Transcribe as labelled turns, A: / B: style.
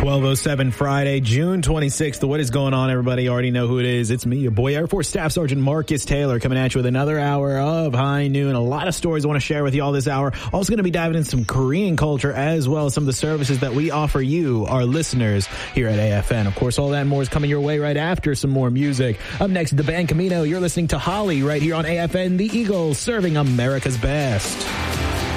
A: 12:07 Friday, June 26th. What is going on, everybody? You already know who it is. It's me, your boy, Air Force Staff Sergeant Marcus Taylor, coming at you with another hour of High Noon. A lot of stories I want to share with you all this hour. Also going to be diving into some Korean culture as well as some of the services that we offer you, our listeners, here at AFN. Of course, all that and more is coming your way right after some more music. Up next, the band Camino. You're listening to Holly right here on AFN, the Eagle, serving America's best.